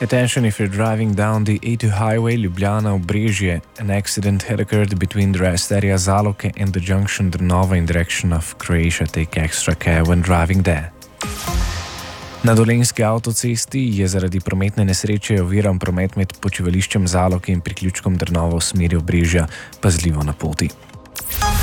Attention if you're driving down the A2 highway Ljubljana-Obrežje. An accident had occurred between the rest area Zaloke and the junction Drnova in direction of Croatia. Take extra care when driving there. Na Dolenjski avtocesti je zaradi prometne nesreče oviran promet med počivališčem Zaloke in priključkom Drnova v smeri Obrežja. Pazljivo na poti.